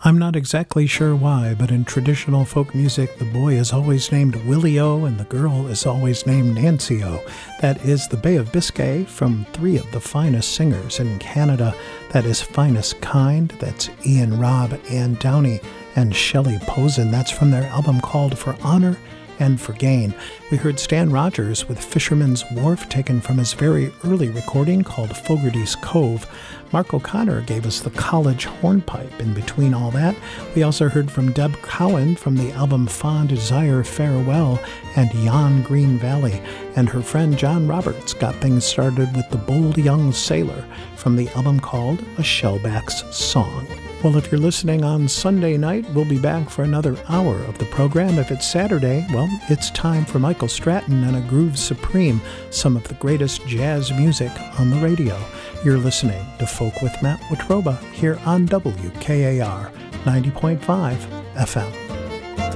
I'm not exactly sure why, but in traditional folk music, the boy is always named Willie-O and the girl is always named Nancy-O. That is the Bay of Biscay from three of the finest singers in Canada. That is Finest Kind, that's Ian Robb, Ann Downey, and Shelley Posen. That's from their album called For Honor and For Gain. We heard Stan Rogers with Fisherman's Wharf, taken from his very early recording called Fogarty's Cove. Mark O'Connor gave us the College Hornpipe. In between all that, we also heard from Deb Cowan from the album Fond Desire Farewell and Yon Green Valley, and her friend John Roberts got things started with The Bold Young Sailor from the album called A Shellback's Song. Well, if you're listening on Sunday night, we'll be back for another hour of the program. If it's Saturday, well, it's time for Michael Stratton and a Groove Supreme, some of the greatest jazz music on the radio. You're listening to Folk with Matt Watroba here on WKAR 90.5 FM.